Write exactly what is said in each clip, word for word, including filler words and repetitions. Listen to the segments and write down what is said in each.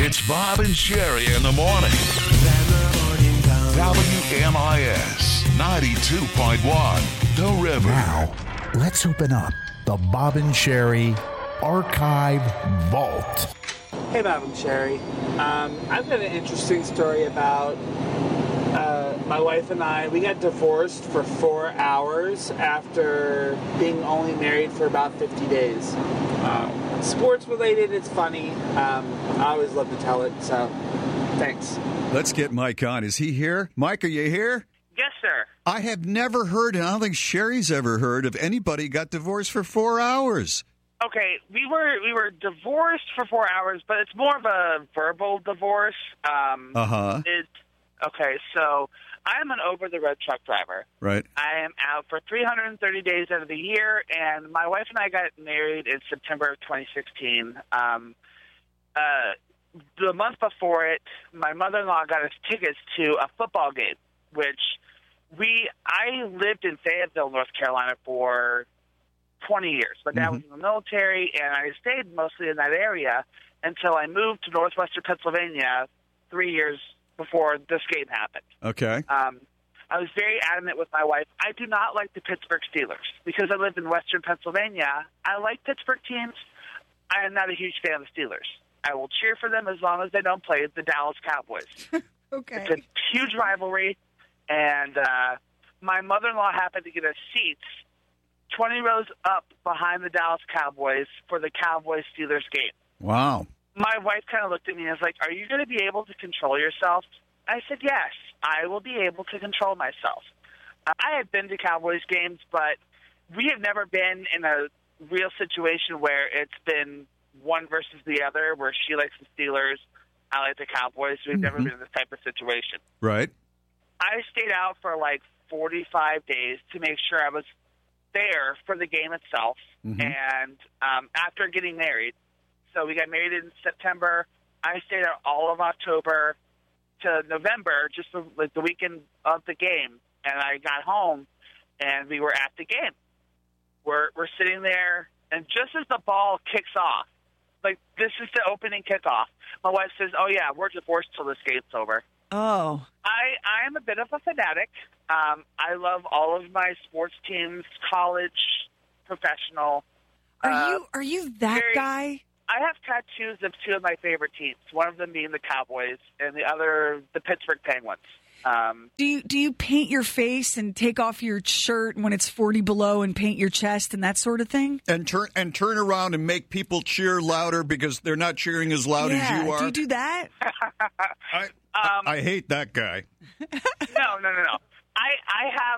It's Bob and Sherry in the morning. W M I S ninety-two point one, The River. Now, let's open up the Bob and Sherry Archive Vault. Hey, Bob and Sherry. Um, I've got an interesting story about uh, my wife and I. We got divorced for four hours after being only married for about fifty days. Uh, sports related, it's funny. Um, I always love to tell it, so thanks. Let's get Mike on. Is he here? Mike, are you here? Yes, sir. I have never heard, and I don't think Sherry's ever heard, of anybody got divorced for four hours. Okay, we were we were divorced for four hours, but it's more of a verbal divorce. Um, Uh-huh. It's okay. So I am an over-the-road truck driver. Right. I am out for three hundred thirty days out of the year, and my wife and I got married in September of twenty sixteen. Um, uh, the month before it, my mother-in-law got us tickets to a football game, which we I lived in Fayetteville, North Carolina for twenty years. My dad Mm-hmm. was in the military, and I stayed mostly in that area until I moved to northwestern Pennsylvania three years before this game happened. Okay. Um, I was very adamant with my wife. I do not like the Pittsburgh Steelers because I live in western Pennsylvania. I like Pittsburgh teams. I am not a huge fan of the Steelers. I will cheer for them as long as they don't play the Dallas Cowboys. Okay. It's a huge rivalry, and uh, my mother-in-law happened to get us seats twenty rows up behind the Dallas Cowboys for the Cowboys-Steelers game. Wow. My wife kind of looked at me and was like, are you going to be able to control yourself? I said, yes, I will be able to control myself. Uh, I have been to Cowboys games, but we have never been in a real situation where it's been one versus the other, where she likes the Steelers, I like the Cowboys. We've mm-hmm. never been in this type of situation. Right. I stayed out for like forty-five days to make sure I was there for the game itself. Mm-hmm. And um, after getting married, so we got married in September. I stayed out all of October to November, just the, like the weekend of the game. And I got home, and we were at the game. We're we're sitting there, and just as the ball kicks off, like this is the opening kickoff, my wife says, "Oh yeah, we're divorced till this game's over." Oh. I I am a bit of a fanatic. Um, I love all of my sports teams, college, professional. Are uh, you are you that very, guy? I have tattoos of two of my favorite teams. One of them being the Cowboys, and the other the Pittsburgh Penguins. Um, Do you do you paint your face and take off your shirt when it's forty below and paint your chest and that sort of thing? And turn and turn around and make people cheer louder because they're not cheering as loud yeah. as you are. Do you do that? I, um, I hate that guy. no, no, no, no. I I have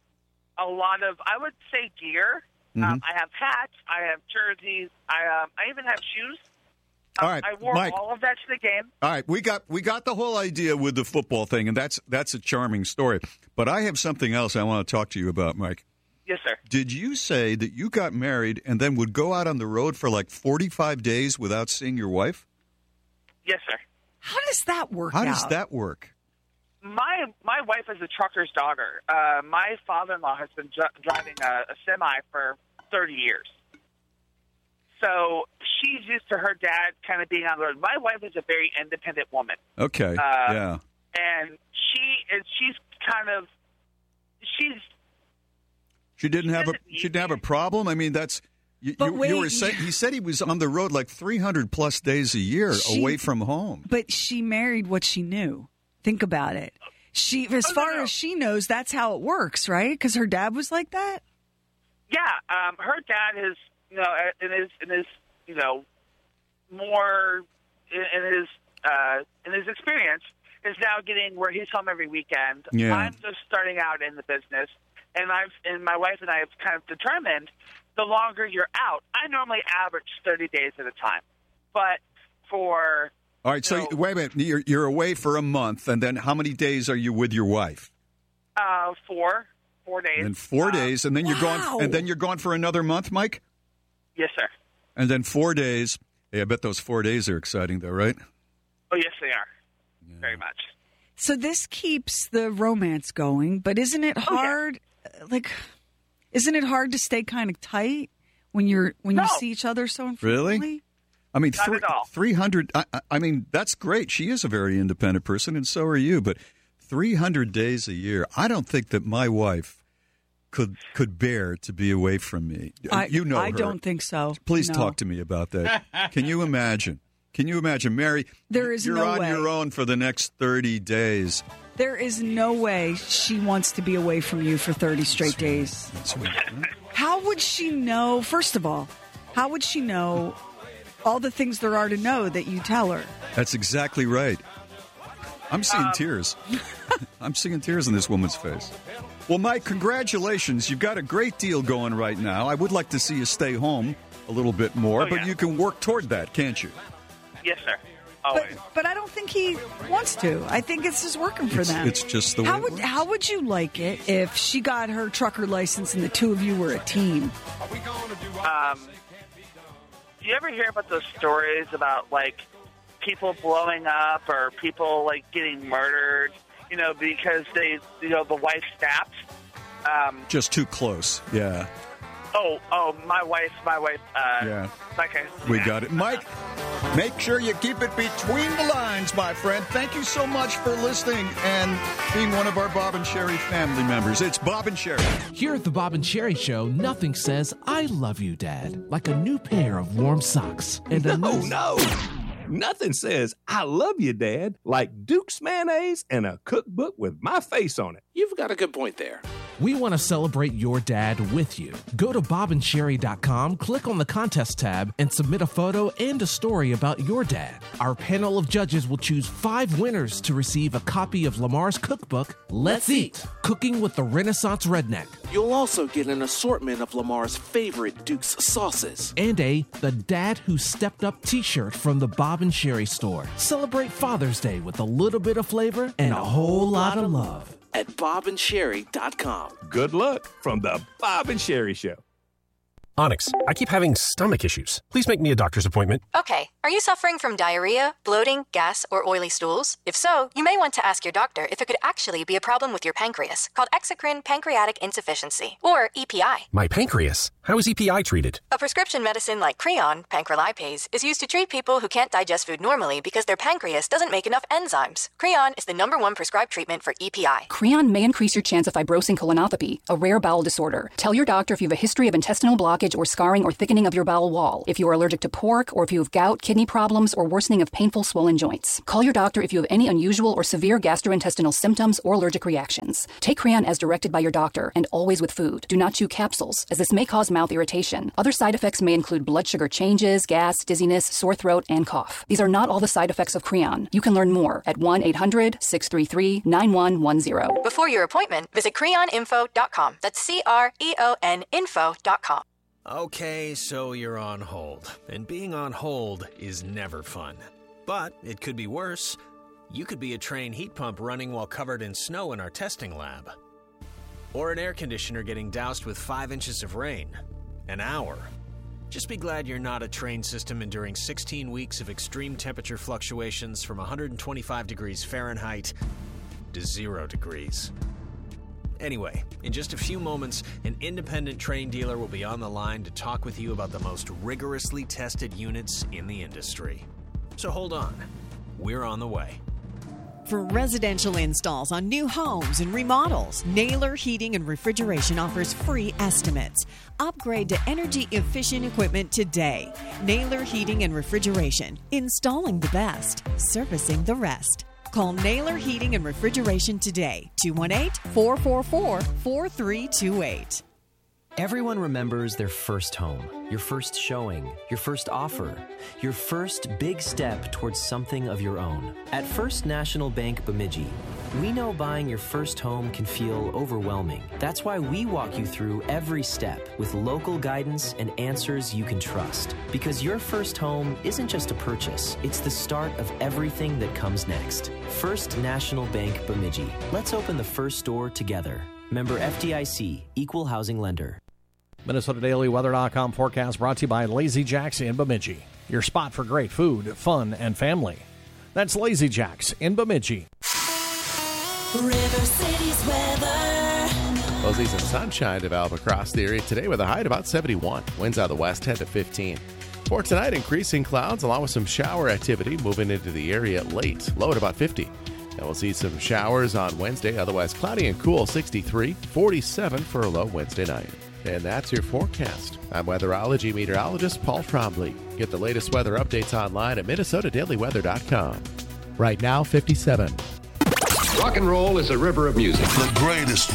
a lot of, I would say, gear. Mm-hmm. Um, I have hats. I have jerseys. I um, I even have shoes. All right, I wore Mike. all of that to the game. All right, we got we got the whole idea with the football thing, and that's that's a charming story. But I have something else I want to talk to you about, Mike. Yes, sir. Did you say that you got married and then would go out on the road for like forty-five days without seeing your wife? Yes, sir. How does that work How out? does that work? My my wife is a trucker's daughter. Uh, my father-in-law has been dri- driving a, a semi for thirty years. So she's used to her dad kind of being on the road. My wife is a very independent woman. Okay, uh, yeah. And she is she's kind of she's She didn't she have a doesn't she didn't have a problem. I mean, that's you, But you, wait, you were saying. He said he was on the road like three hundred plus days a year She- away from home. But she married what she knew. Think about it. She, as Oh, no, far no. as she knows, that's how it works, right? Because her dad was like that. yeah. Um, her dad is you know in his in his you know more in, in his uh, in his experience is now getting where he's home every weekend. Yeah. I'm just starting out in the business, and I've and my wife and I have kind of determined the longer you're out, I normally average thirty days at a time, but for All right, so So- wait a minute. You're, you're away for a month, and then how many days are you with your wife? uh, four four days, And then four uh, days, and then you're wow. gone. And then you're gone for another month, Mike. Yes, sir. And then four days. Hey, I bet those four days are exciting, though, right? Oh, yes, they are. Very much. So this keeps the romance going, but isn't it Oh, yeah. hard? Like, isn't it hard to stay kind of tight when you're when you No. see each other so infrequently? Really? I mean, Not three, at all. three hundred. I, I mean, that's great. She is a very independent person, and so are you. But three hundred days a year, I don't think that my wife could could bear to be away from me. I, you know I her. don't think so. Please No. talk to me about that. Can you imagine? Can you imagine, Mary? There is you're no on way. your own for the next thirty days. There is no way she wants to be away from you for thirty straight days. That's right. How would she know, first of all, how would she know all the things there are to know that you tell her? That's exactly right. I'm seeing tears. I'm seeing tears in this woman's face. Well, Mike, congratulations. You've got a great deal going right now. I would like to see you stay home a little bit more, Oh, but yeah. you can work toward that, can't you? Yes, sir. But, Always. but I don't think he wants to. I think it's just working for It's, them. it's just the way How it would works. how would you like it if she got her trucker license and the two of you were a team? Um, do you ever hear about those stories about like people blowing up or people like getting murdered? You know, because they, you know, the wife snapped. Um, Just too close. Yeah. oh, oh, my wife, my wife. Uh, Yeah. Okay. We got it. Mike, make sure you keep it between the lines, my friend. Thank you so much for listening and being one of our Bob and Sherry family members. It's Bob and Sherry. Here at the Bob and Sherry Show, nothing says "I love you, Dad" like a new pair of warm socks and a No, nice- no. Nothing says I love you, Dad, like Duke's mayonnaise and a cookbook with my face on it. You've got a good point there. We want to celebrate your dad with you. Go to bob and sherry dot com, click on the contest tab, and submit a photo and a story about your dad. Our panel of judges will choose five winners to receive a copy of Lamar's cookbook, Let's Eat, Cooking with the Renaissance Redneck, You'll also get an assortment of Lamar's favorite Duke's sauces. and a The Dad Who Stepped Up t-shirt from the Bob and Sherry store. Celebrate Father's Day with a little bit of flavor and a whole lot of love. At bob and sherry dot com. Good luck from the Bob and Sherry Show. Onyx, I keep having stomach issues. Please make me a doctor's appointment. Okay, are you suffering from diarrhea, bloating, gas, or oily stools? If so, you may want to ask your doctor if it could actually be a problem with your pancreas, called exocrine pancreatic insufficiency, or E P I. My pancreas. How is E P I treated? A prescription medicine like Creon, pancrelipase, is used to treat people who can't digest food normally because their pancreas doesn't make enough enzymes. Creon is the number one prescribed treatment for E P I. Creon may increase your chance of fibrosing colonopathy, a rare bowel disorder. Tell your doctor if you have a history of intestinal blockage or scarring or thickening of your bowel wall, if you are allergic to pork, or if you have gout, kidney problems, or worsening of painful swollen joints. Call your doctor if you have any unusual or severe gastrointestinal symptoms or allergic reactions. Take Creon as directed by your doctor, and always with food. Do not chew capsules, as this may cause mouth irritation. Other side effects may include blood sugar changes, gas, dizziness, sore throat, and cough. These are not all the side effects of Creon. You can learn more at one eight hundred six three three nine one one zero. Before your appointment, visit creon info dot com. That's C R E O N info dot com. Okay, so you're on hold. And being on hold is never fun. But it could be worse. You could be a train heat pump running while covered in snow in our testing lab. Or an air conditioner getting doused with five inches of rain. An hour. Just be glad you're not a train system enduring sixteen weeks of extreme temperature fluctuations from one hundred twenty-five degrees Fahrenheit to zero degrees. Anyway, in just a few moments, an independent train dealer will be on the line to talk with you about the most rigorously tested units in the industry. So hold on. We're on the way. For residential installs on new homes and remodels, Naylor Heating and Refrigeration offers free estimates. Upgrade to energy-efficient equipment today. Naylor Heating and Refrigeration. Installing the best. Servicing the rest. Call Naylor Heating and Refrigeration today. two one eight, four four four, four three two eight. Everyone remembers their first home, your first showing, your first offer, your first big step towards something of your own. At First National Bank Bemidji, we know buying your first home can feel overwhelming. That's why we walk you through every step with local guidance and answers you can trust. Because your first home isn't just a purchase, it's the start of everything that comes next. First National Bank Bemidji. Let's open the first door together. Member F D I C, Equal Housing Lender. Minnesota Daily Weather dot com forecast brought to you by Lazy Jack's in Bemidji. Your spot for great food, fun, and family. That's Lazy Jack's in Bemidji. River City's weather. We'll see some sunshine develop across the area today with a high at about seventy-one. Winds out of the west ten to fifteen. For tonight, increasing clouds along with some shower activity moving into the area late. Low at about fifty. And we'll see some showers on Wednesday. Otherwise cloudy and cool, sixty-three. forty-seven for a low Wednesday night. And that's your forecast. I'm weatherology meteorologist Paul Trombley. Get the latest weather updates online at minnesota daily weather dot com. Right now, fifty-seven. Rock and roll is a river of music. The greatest